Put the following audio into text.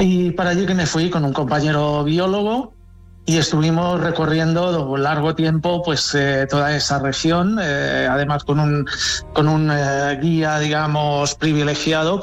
Y para allí que me fui con un compañero biólogo y estuvimos recorriendo largo tiempo pues toda esa región, además con un guía, digamos, privilegiado